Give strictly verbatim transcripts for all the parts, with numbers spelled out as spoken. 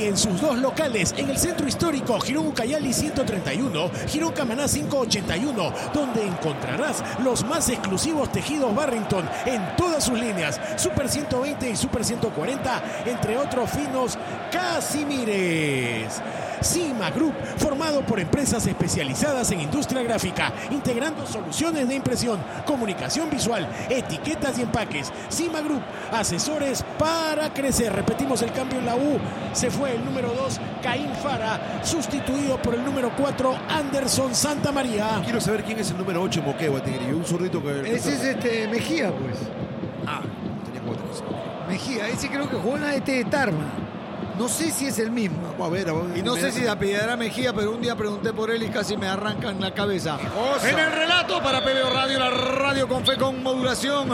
Y en sus dos locales, en el centro histórico Girón Ucayali ciento treinta y uno, Girón Camaná quinientos ochenta y uno, donde encontrarás los más exclusivos tejidos Barrington en todas sus líneas, Super ciento veinte y Super ciento cuarenta, entre otros finos casimires. Cima Group, formado por empresas especializadas en industria gráfica, integrando soluciones de impresión, comunicación visual, etiquetas y empaques. Cima Group, asesores para crecer. Repetimos el cambio en la U. Se fue el número dos, Caín Fara, sustituido por el número cuatro, Anderson Santamaría. Quiero saber quién es el número ocho en Moquegua, Tigrillo. Un zurdito que... Ese es este Mejía, pues. Ah, tenía cuatro. Mejía, ese creo que jugó en la E T de Tarma. No sé si es el mismo. Vamos a ver, a ver. Y no sé si apellidará Mejía, pero un día pregunté por él y casi me arrancan la cabeza. Cosa. En el relato para P B O Radio, la radio con fe con modulación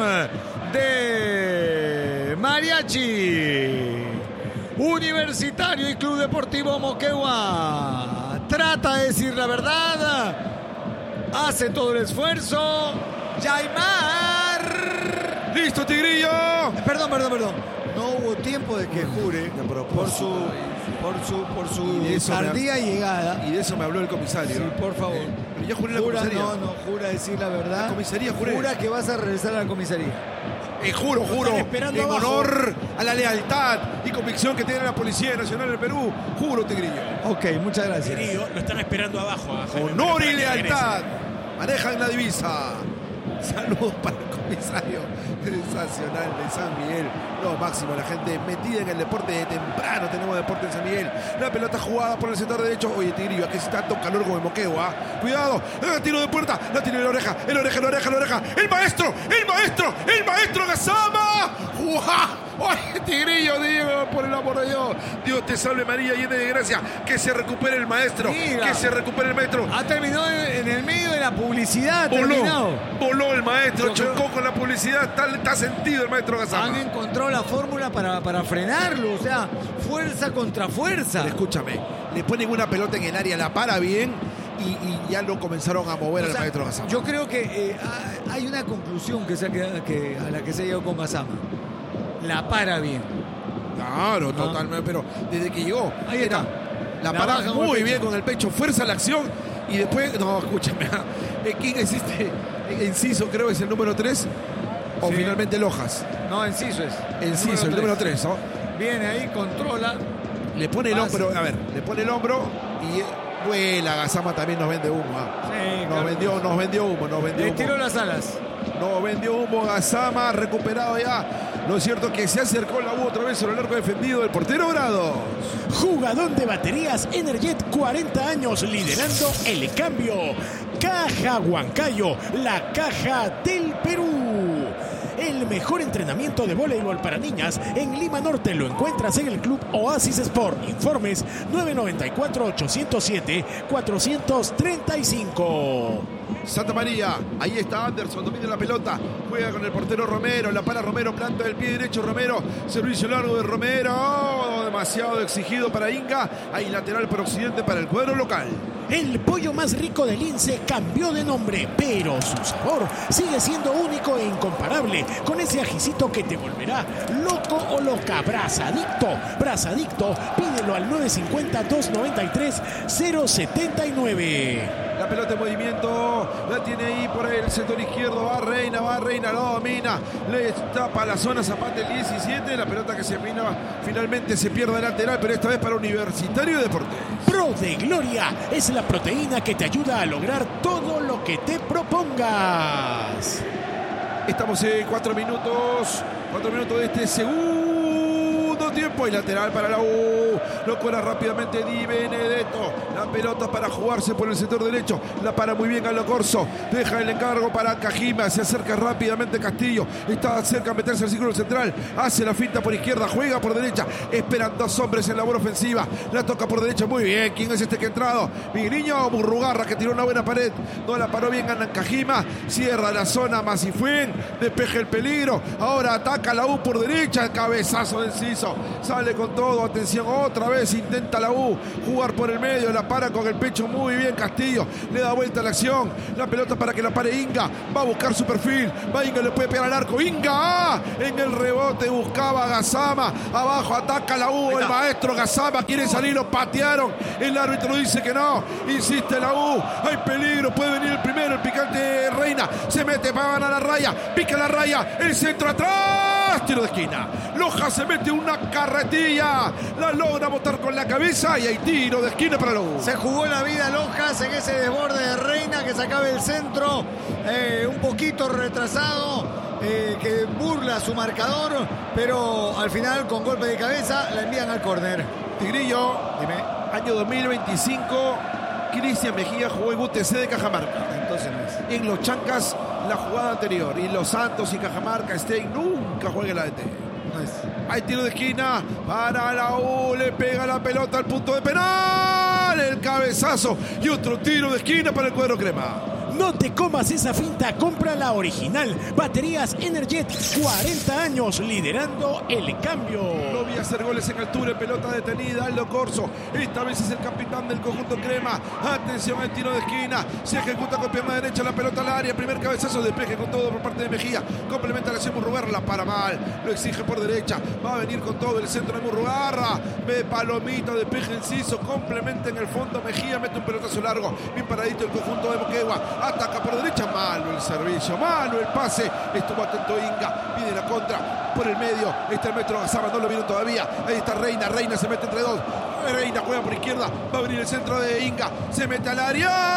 de Mariachi. Universitario y Club Deportivo Moquegua trata de decir la verdad, hace todo el esfuerzo. Yaimar. ¡Listo, Tigrillo! Perdón, perdón, perdón. No hubo tiempo de que jure por su por su por su tardía me... llegada. Y de eso me habló el comisario. Sí, por favor. Eh, pero ya juré la jura, comisaría. No, no, jura decir la verdad. La comisaría juré. Jura que vas a regresar a la comisaría. Eh, juro, juro, en abajo. honor a la lealtad y convicción que tiene la Policía Nacional del Perú. Juro, Tigrillo. Ok, muchas gracias. Tigrillo, lo están esperando abajo. A honor y lealtad. Manejan la divisa. Saludos para el comisario sensacional de San Miguel. Lo máximo, la gente metida en el deporte de temprano. Tenemos deporte en San Miguel. La pelota jugada por el sector derecho. Oye, Tigrillo, aquí está tanto calor como en Moquegua. Cuidado, el tiro de puerta. La tiene en la oreja, en la oreja, en la oreja, en la oreja. El maestro, el maestro, el maestro Gazama. ¡Guau! Oye, Tigrillo, Diego, por el amor de Dios. Dios te salve María, llena de gracia. Que se recupere el maestro. Mira, que se recupere el maestro. Ha terminado en el medio de la publicidad. Voló, terminado. voló el maestro, Yo chocó creo... con la publicidad. Está, está sentido el maestro Gazama. Han encontrado la fórmula para, para frenarlo. O sea, fuerza contra fuerza. Pero escúchame, le ponen una pelota en el área, la para bien. Y, y ya lo comenzaron a mover o al sea, maestro Gazama. Yo creo que eh, hay una conclusión que se ha quedado, que, a la que se ha llegado con Gazama. La para bien. Claro, ¿no? Totalmente, pero desde que llegó, ahí está. La, la para muy bien con el pecho, fuerza la acción y después, no, escúchame, ¿quién es este? Enciso, creo que es el número tres, o sí. Finalmente Lojas. No, Enciso es. Enciso, el número tres, ¿no? Viene ahí, controla. Le pone el hombro, a ver, le pone el hombro y vuela. Gazama también nos vende humo. ¿eh? Sí, nos claro. vendió, nos vendió humo, nos vendió Le humo. tiró las alas. No vendió humo Gazama, recuperado ya. Lo es cierto que se acercó la U otra vez sobre el arco defendido del portero Grado. Jugador de baterías Energet, cuarenta años, liderando el cambio. Caja Huancayo, la caja del Perú. El mejor entrenamiento de voleibol para niñas en Lima Norte lo encuentras en el Club Oasis Sport. Informes nueve nueve cuatro, ocho cero siete, cuatro tres cinco. Santa María, ahí está Anderson, domina la pelota, juega con el portero Romero, la para Romero, planta del pie derecho Romero, servicio largo de Romero, oh, demasiado exigido para Inga, ahí lateral por occidente para el cuadro local. El pollo más rico del Lince cambió de nombre, pero su sabor sigue siendo único e incomparable, con ese ajicito que te volverá loco o loca. Brazadicto, Brazadicto, pídelo al nueve cinco cero, dos nueve tres, cero siete nueve. La pelota en movimiento, la tiene ahí por el sector izquierdo, va Reina, va Reina, lo domina, le tapa la zona Zapata el diecisiete, la pelota que se mina, finalmente se pierde lateral, pero esta vez para Universitario de Deportes. Pro de Gloria es la proteína que te ayuda a lograr todo lo que te propongas. Estamos en cuatro minutos, cuatro minutos de este segundo tiempo y lateral para la U. Lo cobra rápidamente Di Benedetto. La pelota para jugarse por el sector derecho. La para muy bien Galo Corso. Deja el encargo para Cajima. Se acerca rápidamente Castillo. Está cerca de meterse al círculo central. Hace la finta por izquierda. Juega por derecha. Esperan dos hombres en labor ofensiva. La toca por derecha. Muy bien. ¿Quién es este que ha entrado? Migueliño Murrugarra, que tiró una buena pared. No la paró bien Ana Cajima. Cierra la zona Masifuen. Despeja el peligro. Ahora ataca la U por derecha. Cabezazo de Enciso. sale con todo, atención, otra vez intenta la U jugar por el medio, la para con el pecho muy bien Castillo, le da vuelta a la acción, la pelota para que la pare Inga, va a buscar su perfil, va Inga, le puede pegar al arco, Inga, ¡ah! En el rebote buscaba a Gassama, abajo ataca la U, el maestro Gassama quiere salir, lo patearon, el árbitro dice que no, insiste la U, hay peligro, puede venir el primero, el picante Reina, se mete para ganar la raya, pica la raya, el centro atrás, tiro de esquina, Loja se mete una carretilla, la logra botar con la cabeza y hay tiro de esquina para la U. Se jugó la vida Lojas en ese desborde de Reina que sacaba el centro, eh, un poquito retrasado, eh, que burla su marcador, pero al final con golpe de cabeza la envían al córner. Tigrillo, dime, año dos mil veinticinco, Cristian Mejía jugó en U T C de Cajamarca. Entonces no es. En los Chancas la jugada anterior, y Los Santos y Cajamarca Stein nunca juega la D T. No es. Hay tiro de esquina para la U, le pega la pelota al punto de penal, el cabezazo y otro tiro de esquina para el cuadro crema. No te comas esa finta, compra la original. Baterías Energet, cuarenta años liderando el cambio. No vi hacer goles en altura, pelota detenida, Aldo Corso. Esta vez es el capitán del conjunto crema. Atención al tiro de esquina. Se ejecuta con pierna derecha la pelota al área. Primer cabezazo, despeje con todo por parte de Mejía. Complementa la acción Murrugarra, la para mal. Lo exige por derecha. Va a venir con todo el centro de Murrugarra. Ve Palomita, despeje enciso. Complementa en el fondo Mejía. Mete un pelotazo largo. Bien paradito el conjunto de Moquegua. Ataca por derecha, malo el servicio, malo el pase, estuvo atento Inga, pide la contra, por el medio, está el metro Gassama, no lo vieron todavía, ahí está Reina, Reina se mete entre dos, Reina juega por izquierda, va a venir el centro de Inga, se mete al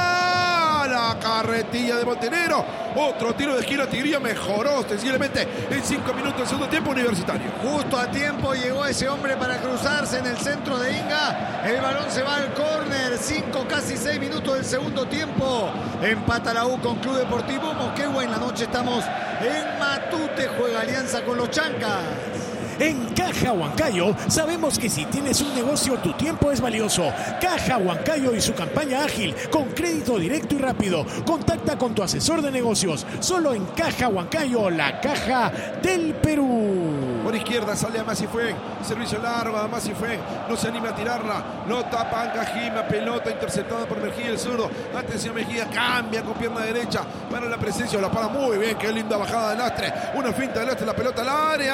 área, la carretilla de Montenegro, otro tiro de esquina, Tigrillo mejoró sensiblemente en cinco minutos del segundo tiempo Universitario. Justo a tiempo llegó ese hombre para cruzarse en el centro de Inga, el balón se va al córner, cinco, casi seis minutos del segundo tiempo, empata la U con Club Deportivo Moquegua. En la noche estamos en Matute, juega Alianza con los Chancas. En Caja Huancayo sabemos que si tienes un negocio tu tiempo es valioso. Caja Huancayo y su campaña ágil con crédito directo y rápido. Contacta con tu asesor de negocios. Solo en Caja Huancayo, la caja del Perú. Por izquierda sale a Masifuen, servicio largo a Masifuen, no se anima a tirarla, lo tapa Ancajima, pelota interceptada por Mejía el zurdo. Atención Mejía, cambia con pierna derecha para la presencia, la para muy bien, qué linda bajada de Lastre, una finta de Lastre, la pelota al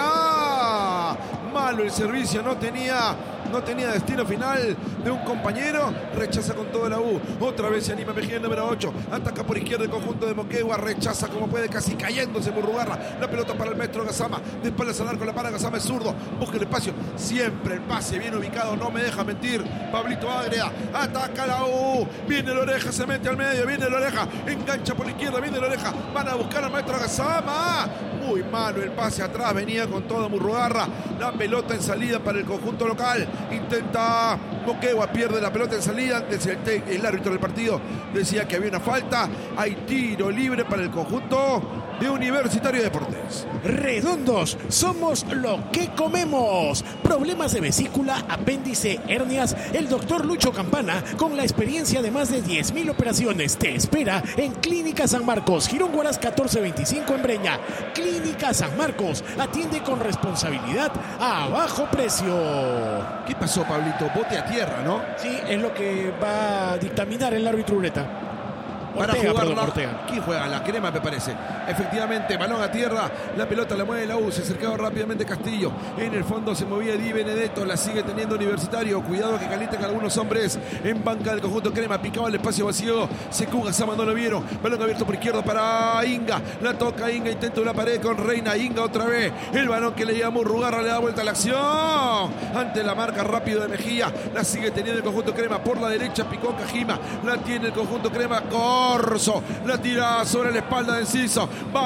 área. Malo el servicio, no tenía, no tenía destino final de un compañero, rechaza con toda la U, otra vez se anima Mejía el número ocho, ataca por izquierda el conjunto de Moquegua, rechaza como puede, casi cayéndose Murrugarra, la pelota para el maestro Gassama, de espaldas al arco, la para Gassama, es zurdo, busca el espacio, siempre el pase bien ubicado, no me deja mentir, Pablito Ágreda, ataca la U, viene la Oreja, se mete al medio, viene la Oreja, engancha por la izquierda, viene la Oreja, van a buscar al maestro Gassama, muy malo el pase atrás, venía con toda Murrugarra, la pelota en salida para el conjunto local, intenta Moquegua, pierde la pelota en salida, antes el, el árbitro del partido decía que había una falta, hay tiro libre para el conjunto de Universitario de Deportes. Redondos, somos lo que comemos. Problemas de vesícula, apéndice, hernias. El doctor Lucho Campana, con la experiencia de más de diez mil operaciones, te espera en Clínica San Marcos, Girón Huaraz catorce veinticinco en Breña. Clínica San Marcos, atiende con responsabilidad a bajo precio. ¿Qué pasó, Pablito? Bote a tierra, ¿no? Sí, es lo que va a dictaminar el árbitro Ureta. Para Ortega, jugar perdón, la... Ortega. ¿Quién juega? La crema, me parece. Efectivamente, balón a tierra, la pelota la mueve la U, se acercaba rápidamente Castillo. En el fondo se movía Di Benedetto, la sigue teniendo Universitario. Cuidado que calientan algunos hombres en banca del conjunto crema. Picaba el espacio vacío. Secu Gassama, no lo vieron. Balón abierto por izquierda para Inga. La toca Inga, intenta una pared con Reina. Inga otra vez. El balón que le llama Murrugarra le da vuelta a la acción. Ante la marca rápido de Mejía. La sigue teniendo el conjunto crema. Por la derecha picó Cajima. La tiene el conjunto crema. Corso. La tira sobre la espalda de Enciso.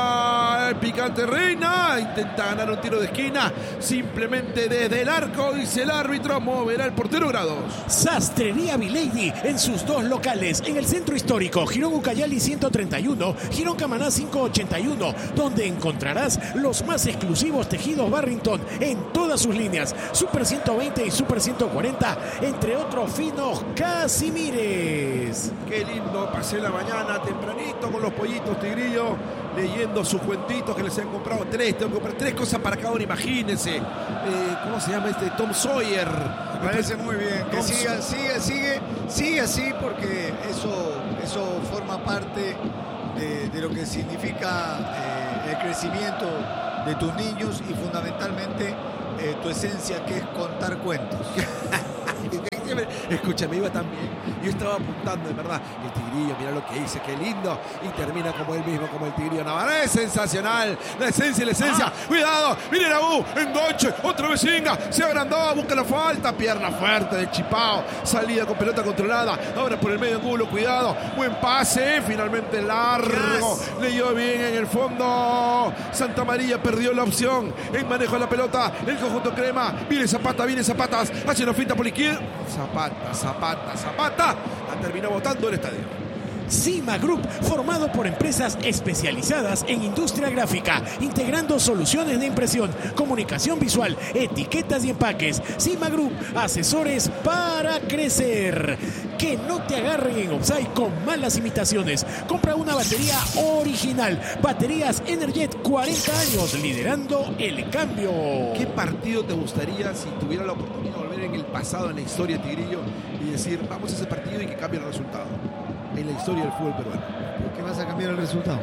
Va el picante Reina. Intenta ganar un tiro de esquina. Simplemente desde el arco. Dice el árbitro. Moverá el portero grados. Sastrería Vilady en sus dos locales. En el centro histórico, Girón Ucayali ciento treinta y uno, Girón Camaná quinientos ochenta y uno. Donde encontrarás los más exclusivos tejidos Barrington en todas sus líneas. Super ciento veinte y Super ciento cuarenta. Entre otros finos Casimires. Qué lindo. Pasé la mañana mañana, tempranito, con los pollitos Tigrillo, leyendo sus cuentitos que les han comprado. Tres, tengo que comprar tres cosas para cada uno, imagínense. Eh, ¿Cómo se llama este? Tom Sawyer. Me parece muy bien. Que Tom siga, sigue, sigue, sigue así, porque eso, eso forma parte de, de lo que significa eh, el crecimiento de tus niños y fundamentalmente eh, tu esencia, que es contar cuentos. Escúchame, iba tan bien. Yo estaba apuntando, de verdad. El Tigrillo, mira lo que dice, qué lindo. Y termina como él mismo, como el Tigrillo Navarra. Es sensacional. La esencia, la esencia. Ah. Cuidado, viene la U, enganche, otra vez Inga. Se agrandó, busca la falta. Pierna fuerte de Chipao. Salida con pelota controlada. Ahora por el medio ángulo, cuidado. Buen pase, finalmente largo. Yes. Leyó bien en el fondo. Santa María perdió la opción en manejo de la pelota. El conjunto crema. Viene Zapata, viene Zapatas. Hace una finta por la izquierda. Zapata, Zapata, Zapata. La terminó botando el estadio. Cima Group, formado por empresas especializadas en industria gráfica, integrando soluciones de impresión, comunicación visual, etiquetas y empaques. Cima Group, asesores para crecer. Que no te agarren en offside con malas imitaciones. Compra una batería original. Baterías Energet, cuarenta años, liderando el cambio. ¿Qué partido te gustaría si tuviera la oportunidad de volver en el pasado, en la historia, Tigrillo, y decir, vamos a ese partido y que cambie el resultado? En la historia del fútbol peruano. ¿Por qué vas a cambiar el resultado?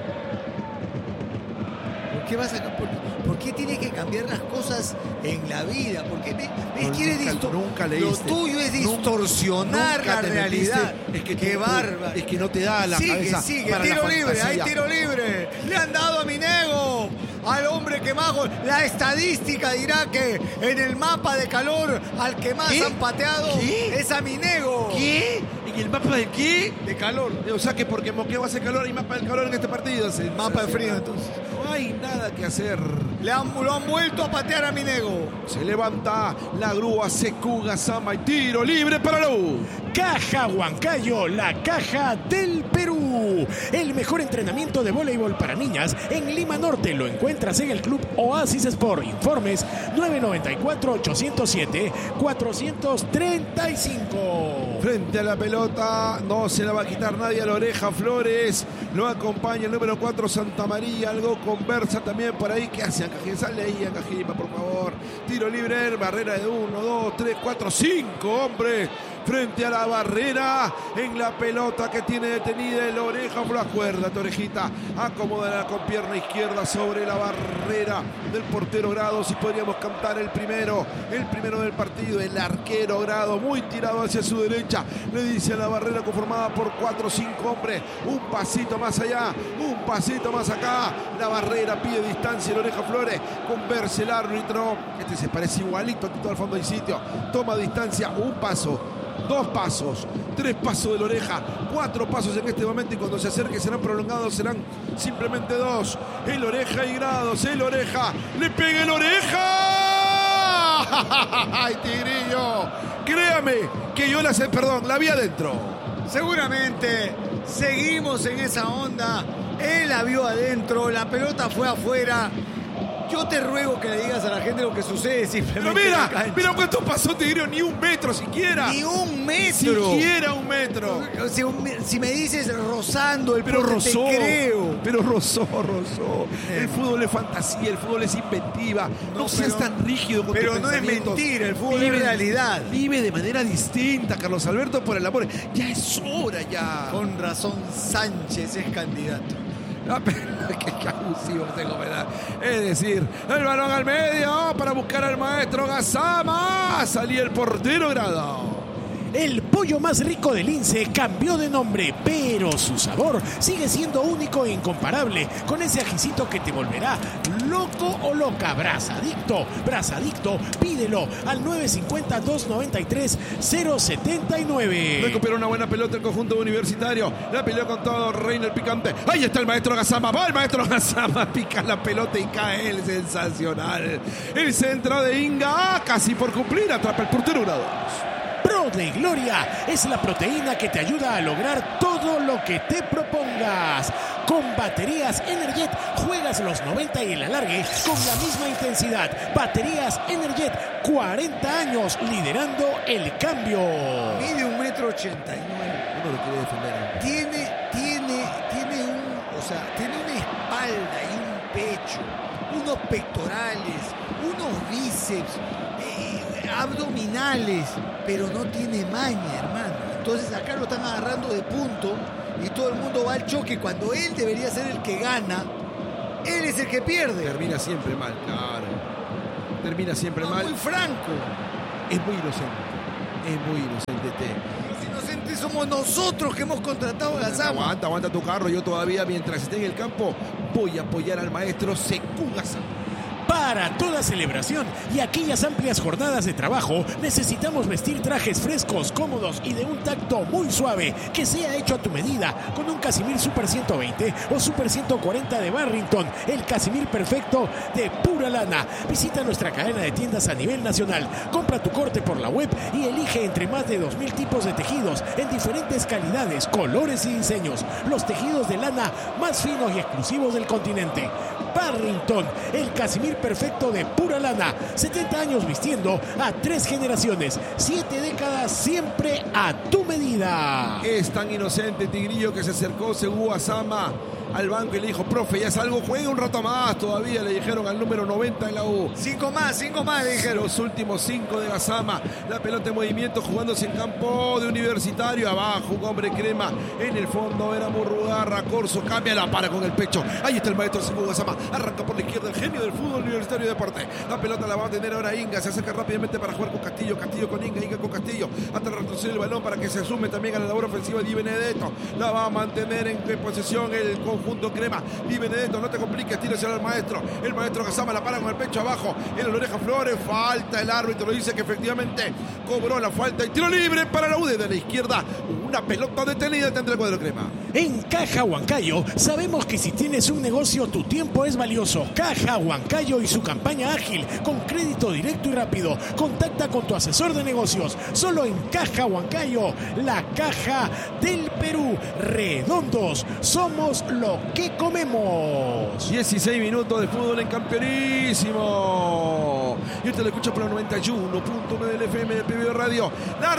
¿Por qué vas a por, ¿Por qué tiene que cambiar las cosas en la vida? Porque ves, ves quiere distor- nunca leíste, lo tuyo es distorsionar nunca, nunca la realidad. Es que qué bárbaro. Es que no te da la sigue, cabeza. Sigue, para tiro la libre, hay tiro libre. Le han dado a Minego, al hombre que más gol. La estadística dirá que en el mapa de calor al que más ¿Qué? han pateado ¿Qué? es a Minego. ¿Qué? ¿Y el mapa de qué? De calor. O sea que porque Moquegua hace calor y mapa del calor en este partido. El mapa de frío, entonces. No hay nada que hacer. Le han, lo han vuelto a patear a Minego. Se levanta la grúa, Secuga, Sama y tiro libre para la U. Caja Huancayo, la caja del Perú. El mejor entrenamiento de voleibol para niñas en Lima Norte lo encuentras en el Club Oasis Sport. Informes nueve nueve cuatro, ocho cero siete, cuatro tres cinco. Frente a la pelota, no se la va a quitar nadie a la oreja. Flores lo acompaña el número cuatro, Santa María. Algo conversa también por ahí. ¿Qué hace Ancajima? Sale ahí Ancajima, por favor. Tiro libre, barrera de uno, dos, tres, cuatro, cinco, hombre. Frente a la barrera, en la pelota que tiene detenida el oreja por la cuerda, Torejita. Acomoda con pierna izquierda sobre la barrera del portero Grado. Si podríamos cantar el primero, el primero del partido, el arquero Grado, muy tirado hacia su derecha. Le dice a la barrera conformada por cuatro o cinco hombres. Un pasito más allá, un pasito más acá. La barrera pide distancia, el oreja Flores. Converse el árbitro. Este se parece igualito a Tito Alfondo y Sitio. Toma distancia, un paso. Dos pasos, tres pasos de la oreja, cuatro pasos en este momento y cuando se acerque serán prolongados, serán simplemente dos. El oreja y Grados, el oreja, le pega el oreja. ¡Ay, Tigrillo! Créame que yo la sé, perdón, la vi adentro. Seguramente seguimos en esa onda. Él la vio adentro, la pelota fue afuera. Yo te ruego que le digas a la gente lo que sucede simplemente. Pero mira, mira cuánto pasó, Tigrillo, ni un metro siquiera. Ni un metro. Siquiera un metro. Si, si me dices rozando el pero rozó, te creo. Pero rozó, rozó. Eh. El fútbol es fantasía, el fútbol es inventiva. No, no seas pero, tan rígido con Pero tus no es mentira, el fútbol vive, es realidad. Vive de manera distinta, Carlos Alberto, por el amor. Ya es hora ya. Con razón, Sánchez es candidato. No, pero qué abusivo ese comedor. Es decir, el balón al medio para buscar al maestro Gazama. Salía el portero Grado. El pollo más rico del Lince cambió de nombre, pero su sabor sigue siendo único e incomparable, con ese ajicito que te volverá loco o loca. Brazadicto, Brazadicto, pídelo al nueve cinco cero, dos nueve tres, cero siete nueve. Recupera una buena pelota el conjunto universitario. La peleó con todo, reina el picante. Ahí está el maestro Gazama. Va el maestro Gazama, pica la pelota y cae el sensacional. El centro de Inga, casi por cumplir, atrapa el portero Grados. Pro de Gloria es la proteína que te ayuda a lograr todo lo que te propongas. Con baterías Energet juegas los noventa y el alargue con la misma intensidad. Baterías Energet, cuarenta años liderando el cambio. Mide un metro ochenta y nueve. Uno lo quiere defender. Tiene, tiene sea, tiene una espalda y un pecho, unos pectorales, unos bíceps, eh, abdominales, pero no tiene maña, hermano. Entonces acá lo están agarrando de punto y todo el mundo va al choque cuando él debería ser el que gana. Él es el que pierde. Termina siempre mal, claro. Termina siempre no, mal. Muy franco. Es muy inocente. Es muy inocente, T. Los inocentes somos nosotros que hemos contratado a Gassama. Aguanta, aguanta tu carro. Yo todavía, mientras esté en el campo, voy a apoyar al maestro Sekou Gassama. Para toda celebración y aquellas amplias jornadas de trabajo, necesitamos vestir trajes frescos, cómodos y de un tacto muy suave, que sea hecho a tu medida, con un Casimir Super ciento veinte o Super ciento cuarenta de Barrington, el Casimir perfecto de pura lana. Visita nuestra cadena de tiendas a nivel nacional, compra tu corte por la web y elige entre más de dos mil tipos de tejidos en diferentes calidades, colores y diseños. Los tejidos de lana más finos y exclusivos del continente. Barrington, el Casimir perfecto de pura lana. setenta años vistiendo a tres generaciones, siete décadas siempre a tu medida. Es tan inocente Tigrillo que se acercó Sekou Gassama al banco y le dijo: profe, ya salgo, juega un rato más todavía, le dijeron al número noventa en la U. Cinco más, cinco más, le dijeron. Los últimos cinco de Gassama. La pelota en movimiento, jugándose en campo de Universitario. Abajo, un hombre crema. En el fondo era Murrugarra. Corso cambia, la para con el pecho. Ahí está el maestro Sekou Gassama. Arranca por la izquierda, el genio del fútbol Universitario de Deporte. La pelota la va a tener ahora Inga. Se acerca rápidamente para jugar con Castillo. Castillo con Inga, Inga con Castillo. Hasta retroceder el balón para que se asume también a la labor ofensiva de Di Benedetto. La va a mantener en, en posesión el conjunto crema. Di Benedetto, no te compliques, tírase al maestro. El maestro Gassama la para con el pecho abajo. En la oreja Flores, falta. El árbitro dice que efectivamente cobró la falta y tiro libre para la U D de la izquierda. Una pelota detenida entre el cuadro crema. En Caja Huancayo sabemos que si tienes un negocio tu tiempo es valioso. Caja Huancayo y su campaña ágil con crédito directo y rápido. Contacta con tu asesor de negocios. Solo en Caja Huancayo, la caja del Perú. Redondos, somos lo que comemos. dieciséis minutos de fútbol en campeonísimo. Y usted lo escucha por la noventa y uno punto nueve del F M de P B O Radio. La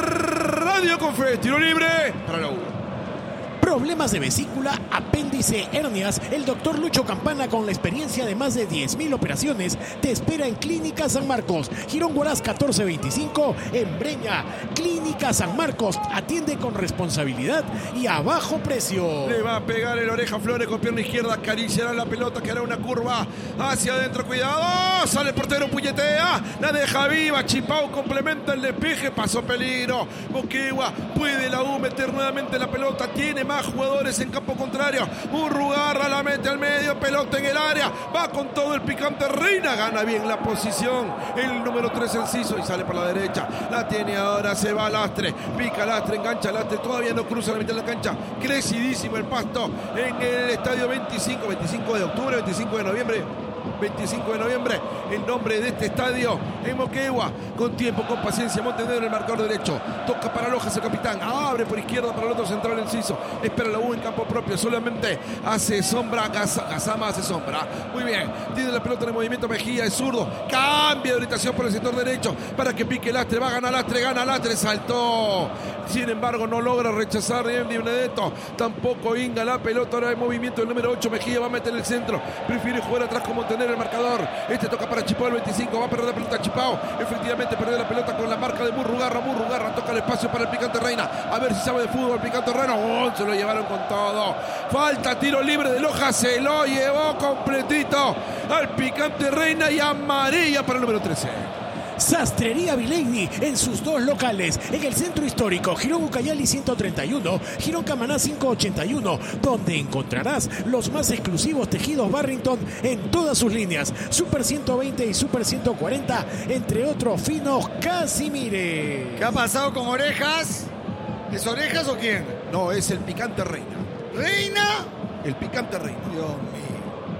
radio con fe. Tiro libre para la U. Problemas de vesícula, apéndice, hernias. El doctor Lucho Campana, con la experiencia de más de diez mil operaciones, te espera en Clínica San Marcos. Girón Huaraz catorce veinticinco, en Breña. Clínica San Marcos atiende con responsabilidad y a bajo precio. Le va a pegar el oreja Flores con pierna izquierda. Acariciará la pelota, que hará una curva hacia adentro. Cuidado, sale el portero, puñetea. La deja viva. Chipao complementa el despeje. Pasó peligro. Moquegua, puede la U meter nuevamente la pelota. Tiene más jugadores en campo contrario. Murrugarra la mete al medio, pelota en el área, va con todo el picante Reina, gana bien la posición el número tres Enciso y sale por la derecha, la tiene ahora, se va Lastre, pica Lastre, engancha Lastre, todavía no cruza la mitad de la cancha, crecidísimo el pasto en el estadio veinticinco, veinticinco de octubre, veinticinco de noviembre, veinticinco de noviembre, el nombre de este estadio en Moquegua, con tiempo, con paciencia, Montenegro en el marcador derecho, toca para Lojas el capitán, abre por izquierda para el otro central Enciso, espera la U en campo propio, solamente hace sombra, Gassama hace sombra, muy bien, tiene la pelota en movimiento, Mejía es zurdo, cambia de orientación por el sector derecho, para que pique Lastre, va a ganar Lastre, gana Lastre, saltó, sin embargo no logra rechazar Di Benedetto, tampoco Inga, la pelota ahora en movimiento, el número ocho, Mejía va a meter el centro, prefiere jugar atrás con Montenegro el marcador, este toca para Chipao el veinticinco, va a perder la pelota Chipao, efectivamente perder la pelota con la marca de Murrugarra, Murrugarra toca el espacio para el picante Reina, a ver si sabe de fútbol el picante Reina, oh, se lo llevaron con todo, falta, tiro libre de Loja, se lo llevó completito al picante Reina y amarilla para el número trece. Sastrería Vilady en sus dos locales, en el centro histórico Girón Ucayali ciento treinta y uno, Girón Camaná quinientos ochenta y uno, donde encontrarás los más exclusivos tejidos Barrington en todas sus líneas, Super ciento veinte y Super ciento cuarenta, entre otros finos Casimires. ¿Qué ha pasado con Orejas? ¿Es Orejas o quién? No, es el picante Reina. ¿Reina? El picante Reina. Dios mío.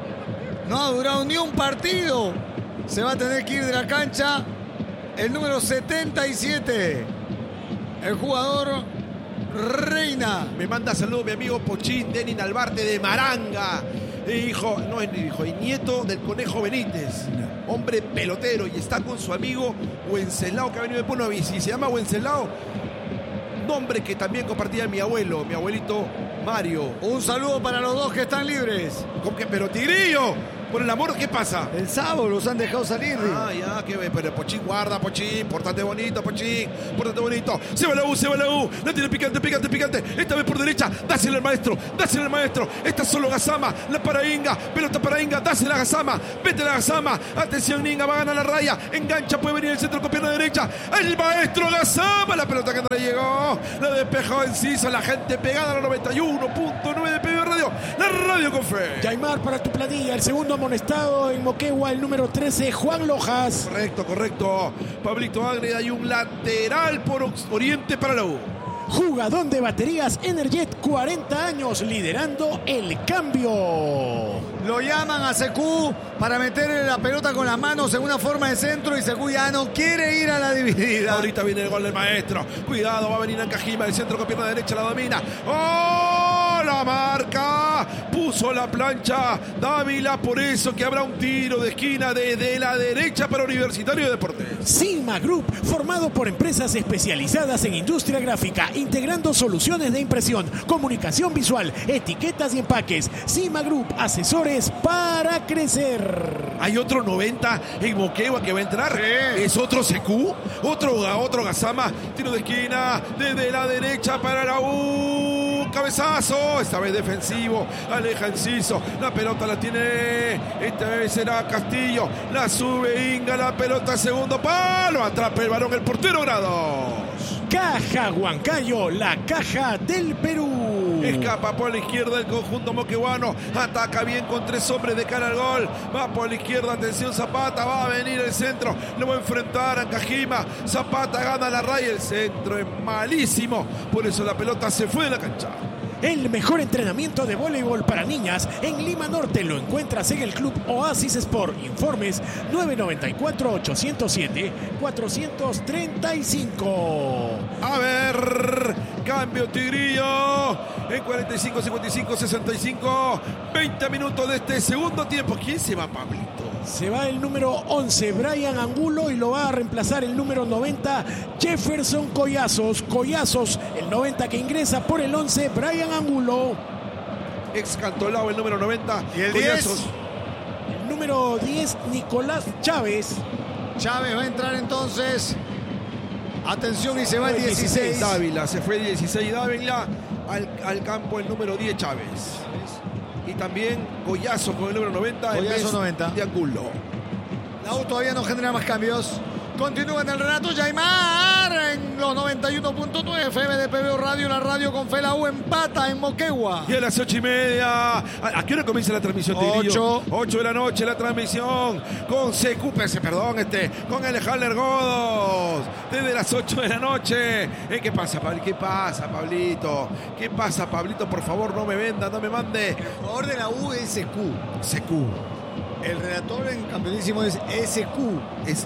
No ha durado ni un partido. Se va a tener que ir de la cancha el número setenta y siete, el jugador Reina. Me manda saludos mi amigo Pochín, Denis Nalbarte de Maranga. Hijo, no es hijo, es nieto del Conejo Benítez. Hombre pelotero y está con su amigo Wenceslao, que ha venido de Puno. Y si se llama Wenceslao, un nombre que también compartía mi abuelo, mi abuelito Mario. Un saludo para los dos que están libres. ¿Cómo que? Pero Tigrillo, por el amor, ¿qué pasa? El sábado los han dejado salir. Ah, ya, que ve, pero Pochín, guarda, Pochín, pórtate bonito, Pochín, pórtate bonito. Se va la U, se va la U, la tiene picante, picante, picante. Esta vez por derecha, dásela al maestro, dásela al maestro. Esta es solo Gazama, la para Inga, pelota para Inga, dásela a Gazama, vete a la Gazama. Atención, Inga, va a ganar la raya, engancha, puede venir el centro con pierna derecha. El maestro Gazama, la pelota que no le llegó, la despejó Enciso, la gente pegada a la noventa y uno punto nueve de P B Radio, la radio con fe. Yaimar para tu planilla, el segundo amonestado en Moquegua, el número trece, Juan Lojas. Correcto, correcto. Pablito Agre, hay un lateral por oriente para la U. Jugadón de baterías Energet, cuarenta años, liderando el cambio. Lo llaman a Secu para meterle la pelota con las manos en una forma de centro y Secu ya no quiere ir a la dividida. Ahorita viene el gol del maestro. Cuidado, va a venir Ancajima, el centro con pierna derecha, la domina. ¡Oh! La marca. Puso la plancha Dávila, por eso que habrá un tiro de esquina desde la derecha para Universitario de Deportes. Sigma Group, formado por empresas especializadas en industria gráfica, integrando soluciones de impresión, comunicación visual, etiquetas y empaques. Sigma Group, asesores para crecer. Hay otro noventa en Moquegua que va a entrar. Sí. Es otro Secu, otro, otro Gazama. Tiro de esquina desde la derecha para la U. Cabezazo, esta vez defensivo. Aleja Enciso, la pelota la tiene. Esta vez será Castillo. La sube Inga, la pelota segundo palo. Atrapa el varón, el portero Grados. Caja Huancayo, la caja del Perú. Escapa por la izquierda el conjunto moqueguano. Ataca bien con tres hombres de cara al gol. Va por la izquierda, atención Zapata. Va a venir el centro. Lo va a enfrentar a Cajima. Zapata gana la raya. El centro es malísimo. Por eso la pelota se fue de la cancha. El mejor entrenamiento de voleibol para niñas en Lima Norte lo encuentras en el Club Oasis Sport. Informes nueve nueve cuatro, ocho cero siete, cuatro tres cinco. A ver, cambio Tigrillo en cuarenta y cinco, cincuenta y cinco, sesenta y cinco, veinte minutos de este segundo tiempo. ¿Quién se va, Pablito? Se va el número once, Brian Angulo, y lo va a reemplazar el número noventa, Jefferson Collazos. Collazos, el noventa que ingresa por el once, Brian Angulo. Ex Cantolao, el número noventa. ¿Y el Collazos. diez? El número diez, Nicolás Chávez. Chávez va a entrar entonces. Atención, y se va el dieciséis. Dávila, se fue el dieciséis Dávila al, al campo el número diez Chávez. Y también Collazo con el número noventa. Collazo noventa. De Angulo. La U todavía no genera más cambios. Continúa en el relato Yaimar en los noventa y uno punto nueve F M de P B Radio, la radio con fe. La U empata en Moquegua. Y a las ocho y media. ¿A, a qué hora comienza la transmisión, Tigrillo? Ocho. Ocho de la noche la transmisión con Secu, perdón, este, con Alejandro Godos. Desde las ocho de la noche. ¿Eh, ¿Qué pasa, Pablo? ¿Qué pasa, Pablito? ¿Qué pasa, Pablito? Por favor, no me venda, no me mande. El jugador de la U es Secu. Secu. El relator en campeonísimo es S Q. Es.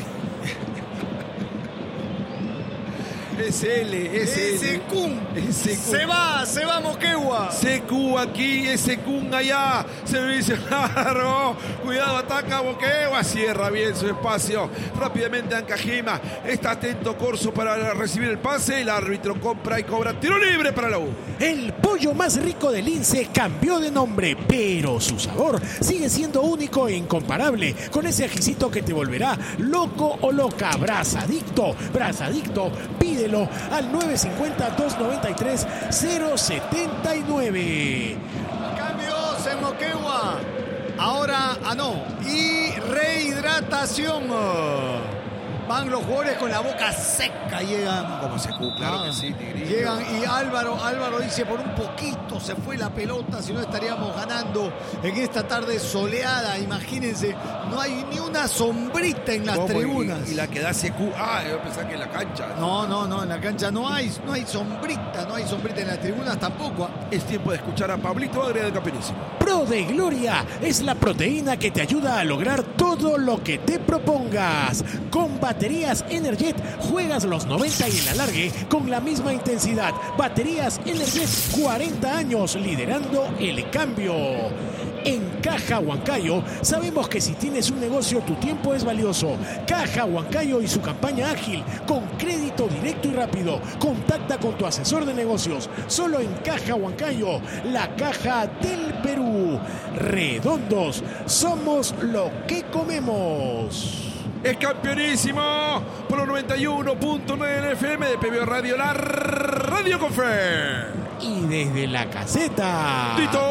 Es L, es S Q. Se va, se va Moquegua. S Q aquí, S Q allá. Se me dice largo. Cuidado, ataca Moquegua. Cierra bien su espacio. Rápidamente Ancajima. Está atento Corso para recibir el pase. El árbitro compra y cobra tiro libre para la U. El pollo más rico del Lince cambió de nombre, pero su sabor sigue siendo único e incomparable. Con ese ajicito que te volverá loco o loca. Brazadicto, Brazadicto, pídelo al nueve cinco cero, dos nueve tres, cero siete nueve. Cambios en Moquegua. Ahora, ah no, y rehidratación. Van los jugadores con la boca seca, llegan. Como se Q, claro Ah, que sí, Tigrillo. Llegan y Álvaro, Álvaro dice, por un poquito se fue la pelota, si no estaríamos ganando en esta tarde soleada. Imagínense, no hay ni una sombrita en las ¿Cómo? tribunas. Y, y la que da C Q. Ah, yo pensaba que en la cancha. No, no, no, en la cancha no hay, no hay sombrita, no hay sombrita en las tribunas tampoco. ¿Ah? Es tiempo de escuchar a Pablito Agria del Campeonísimo. Pro de Gloria es la proteína que te ayuda a lograr todo lo que te propongas. Con baterías Energet juegas los noventa y el alargue con la misma intensidad. Baterías Energet, cuarenta años liderando el cambio. En Caja Huancayo sabemos que si tienes un negocio tu tiempo es valioso. Caja Huancayo y su campaña ágil con crédito directo y rápido. Contacta con tu asesor de negocios. Solo en Caja Huancayo, la caja del Perú. Redondos, somos lo que comemos. Es campeonísimo por los noventa y uno punto nueve F M de P B O Radio, la radio con fe. Y desde la caseta. Tito.